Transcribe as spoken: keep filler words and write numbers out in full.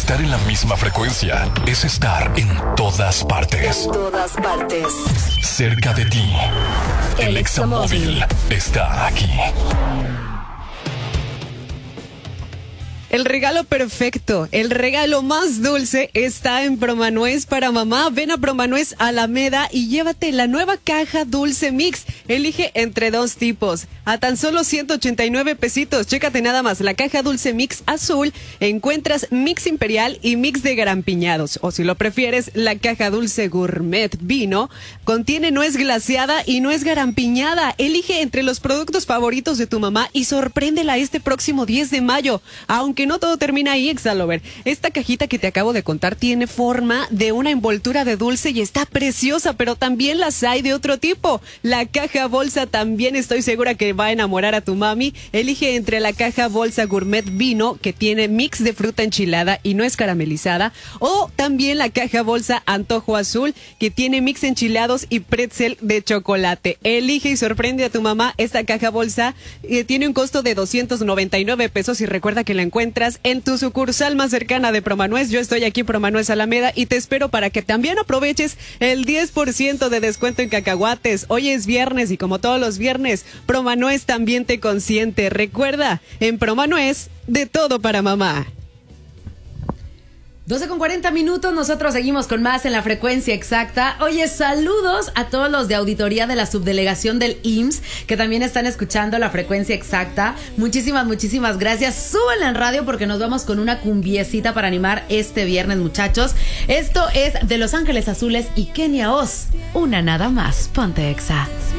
Estar en la misma frecuencia es estar en todas partes. En todas partes. Cerca de ti. El Examóvil está aquí. El regalo perfecto, el regalo más dulce está en Promanuez para mamá. Ven a Promanuez Alameda y llévate la nueva caja dulce mix. Elige entre dos tipos, a tan solo ciento ochenta y nueve pesitos. Chécate nada más, la caja dulce mix azul, encuentras mix imperial y mix de garampiñados. O si lo prefieres, la caja dulce gourmet vino, contiene nuez glaseada y nuez garampiñada. Elige entre los productos favoritos de tu mamá y sorpréndela este próximo diez de mayo. Aunque que no todo termina ahí, Exalover. Esta cajita que te acabo de contar tiene forma de una envoltura de dulce y está preciosa, pero también las hay de otro tipo. La caja bolsa también estoy segura que va a enamorar a tu mami. Elige entre la caja bolsa gourmet vino, que tiene mix de fruta enchilada y nuez caramelizada, o también la caja bolsa antojo azul, que tiene mix enchilados y pretzel de chocolate. Elige y sorprende a tu mamá. Esta caja bolsa eh, tiene un costo de doscientos noventa y nueve pesos y recuerda que la encuentras en tu sucursal más cercana de Promanuez. Yo estoy aquí, Promanuez Alameda, y te espero para que también aproveches el diez por ciento de descuento en cacahuates. Hoy es viernes y como todos los viernes, Promanuez también te consiente. Recuerda, en Promanuez, de todo para mamá. doce con cuarenta minutos, nosotros seguimos con más en la frecuencia exacta. Oye, saludos a todos los de auditoría de la subdelegación del I M S S, que también están escuchando la frecuencia exacta. Muchísimas, muchísimas gracias. Súbanla en radio porque nos vamos con una cumbiecita para animar este viernes, muchachos. Esto es de Los Ángeles Azules y Kenia Oz. Una nada más. Ponte Exa.